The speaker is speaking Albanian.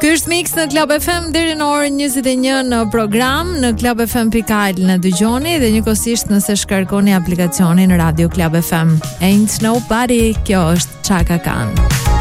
Ky është Mix në Club FM deri në orën 21 në program në clubfm.al në dëgjoni dhe njëkohësisht nëse shkarkoni aplikacionin Radio Club FM. Ain't Nobody, kjo është Chaka Khan.